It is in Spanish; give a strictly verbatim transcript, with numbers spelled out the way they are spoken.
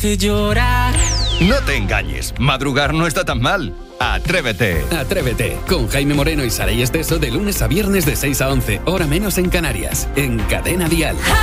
hace llorar. No te engañes, madrugar no está tan mal. Atrévete. Atrévete, con Jaime Moreno y Saray Esteso de lunes a viernes de seis a once, hora menos en Canarias, en Cadena Dial.